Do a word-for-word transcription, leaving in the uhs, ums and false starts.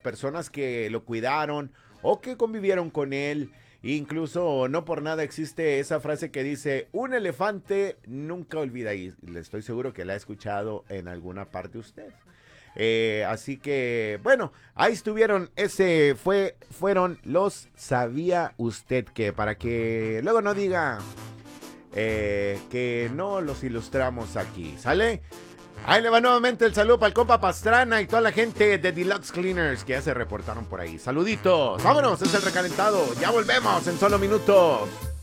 personas que lo cuidaron o que convivieron con él. Incluso no por nada existe esa frase que dice, un elefante nunca olvida, y le estoy seguro que la ha escuchado en alguna parte usted. Eh, así que, bueno, ahí estuvieron, ese fue, fueron los ¿sabía usted que? Para que luego no diga eh, que no los ilustramos aquí, ¿sale? Ahí le va nuevamente el saludo para el compa Pastrana y toda la gente de Deluxe Cleaners que ya se reportaron por ahí. Saluditos, vámonos, es el recalentado, ya volvemos en solo minutos.